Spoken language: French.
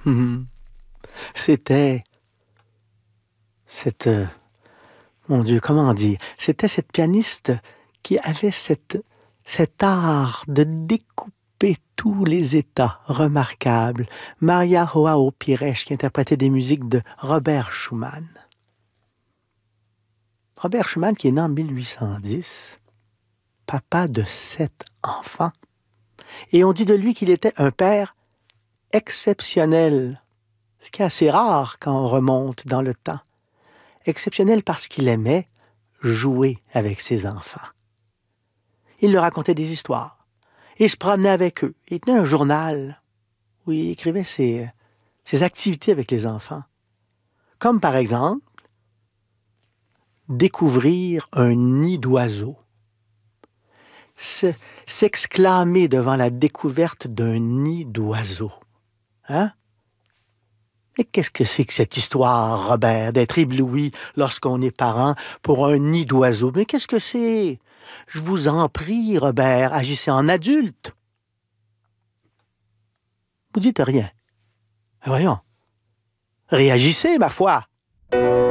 Mhm. C'était cette... mon Dieu, comment dire? C'était cette pianiste qui avait cet art de découper tous les états remarquables. Maria Joao Pires, qui interprétait des musiques de Robert Schumann. Robert Schumann, qui est né en 1810, papa de 7 enfants. Et on dit de lui qu'il était un père exceptionnel, ce qui est assez rare quand on remonte dans le temps. Exceptionnel parce qu'il aimait jouer avec ses enfants. Il leur racontait des histoires. Il se promenait avec eux. Il tenait un journal où il écrivait ses activités avec les enfants. Comme par exemple, découvrir un nid d'oiseau. S'exclamer devant la découverte d'un nid d'oiseau. Hein? Mais qu'est-ce que c'est que cette histoire, Robert, d'être ébloui lorsqu'on est parent pour un nid d'oiseau? Mais qu'est-ce que c'est? Je vous en prie, Robert, agissez en adulte. Vous dites rien. Voyons, réagissez, ma foi.